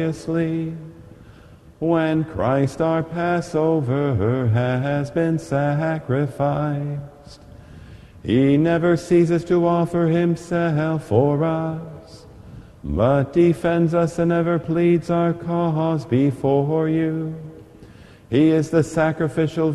when Christ our Passover has been sacrificed. He never ceases to offer himself for us, but defends us and ever pleads our cause before you. He is the sacrificial